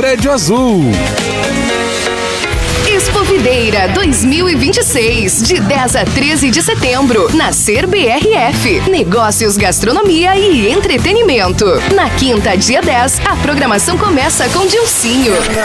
Prédio Azul. Expovideira 2026, de 10 a 13 de setembro, na Ser BRF. Negócios, gastronomia e entretenimento. Na quinta, dia 10, a programação começa com Dilcinho.